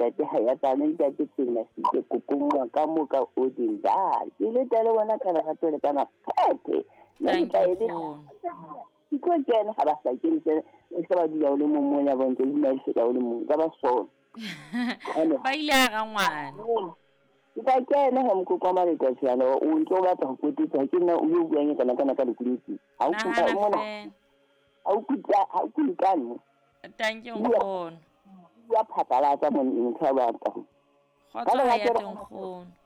ntate ha ya tsane ntate tsena se kokongwa ka moka o dinda ile tale wona ka lerato le kana phete Thank you nkgono. iko kena ha ba sa kentshe e se ba dula o le mong mona bonke di na se ka o le mong ka ba sona Ba ile a ga ngwana. Ka kena ha mokoko ma le tsana o ntse o batla go kotisa ke nna o yo buang kana ka lekulitsi ha o kuta mona ha o kutlane Thank you nkgono. ya phatlalatsa mo ntse ba batla Kgotso ha ya teng nkgono.